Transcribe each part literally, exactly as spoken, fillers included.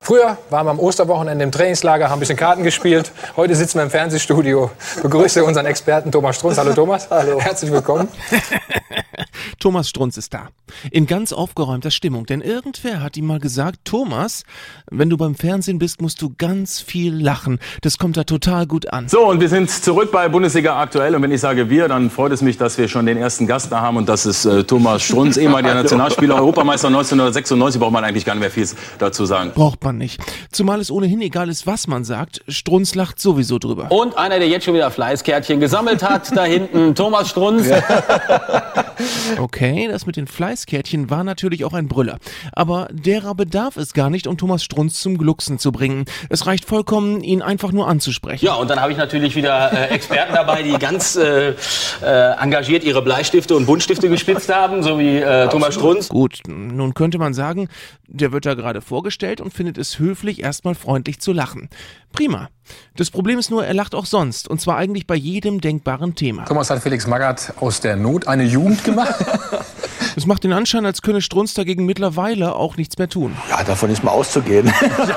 Früher waren wir am Osterwochenende im Trainingslager, haben ein bisschen Karten gespielt. Heute sitzen wir im Fernsehstudio. Begrüße unseren Experten Thomas Strunz. Hallo Thomas. Hallo. Herzlich willkommen. Thomas Strunz ist da. In ganz aufgeräumter Stimmung. Denn irgendwer hat ihm mal gesagt, Thomas, wenn du beim Fernsehen bist, musst du ganz viel lachen. Das kommt da total gut an. So, und wir sind zurück bei Bundesliga aktuell. Und wenn ich sage wir, dann freut es mich, dass wir schon den ersten Gast da haben. Und das ist äh, Thomas Strunz, ehemaliger Nationalspieler, Europameister neunzehnhundertsechsundneunzig. Braucht man eigentlich gar nicht mehr viel dazu sagen. Braucht man nicht. Zumal es ohnehin egal ist, was man sagt. Strunz lacht sowieso drüber. Und einer, der jetzt schon wieder Fleißkärtchen gesammelt hat, da hinten, Thomas Strunz. Okay, das mit den Fleißkärtchen war natürlich auch ein Brüller. Aber derer bedarf es gar nicht, um Thomas Strunz zum Glucksen zu bringen. Es reicht vollkommen, ihn einfach nur anzusprechen. Ja, und dann habe ich natürlich wieder äh, Experten dabei, die ganz äh, äh, engagiert ihre Bleistifte und Buntstifte gespitzt haben, so wie äh, Thomas Strunz. Gut, nun könnte man sagen, der wird da gerade vorgestellt und findet es höflich, erstmal freundlich zu lachen. Prima. Das Problem ist nur, er lacht auch sonst. Und zwar eigentlich bei jedem denkbaren Thema. Thomas hat Felix Magath aus der Not eine Jugend gemacht. Es macht den Anschein, als könne Strunz dagegen mittlerweile auch nichts mehr tun. Ja, davon ist mal auszugehen.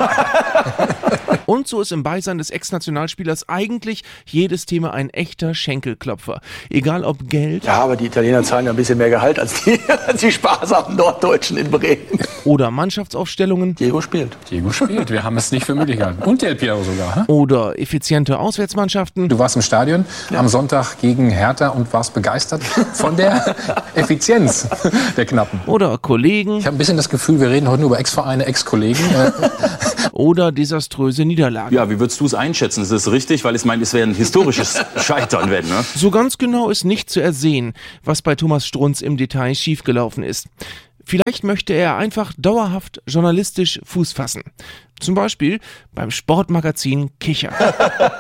Und so ist im Beisein des Ex-Nationalspielers eigentlich jedes Thema ein echter Schenkelklopfer. Egal ob Geld... Ja, aber die Italiener zahlen ja ein bisschen mehr Gehalt als die, als die sparsamen Norddeutschen in Bremen. Oder Mannschaftsaufstellungen. Diego spielt. Diego spielt. Wir haben es nicht für möglich gehalten. Und Del Piero sogar. Hm? Oder effiziente Auswärtsmannschaften. Du warst im Stadion ja. am Sonntag gegen Hertha und warst begeistert von der Effizienz der Knappen. Oder Kollegen. Ich habe ein bisschen das Gefühl, wir reden heute nur über Ex-Vereine, Ex-Kollegen. Oder desaströse Niederlagen. Ja, wie würdest du es einschätzen? Ist das richtig? Weil ich meine, es wäre ein historisches Scheitern, wenn, ne? So ganz genau ist nicht zu ersehen, was bei Thomas Strunz im Detail schiefgelaufen ist. Vielleicht möchte er einfach dauerhaft journalistisch Fuß fassen. Zum Beispiel beim Sportmagazin Kicher.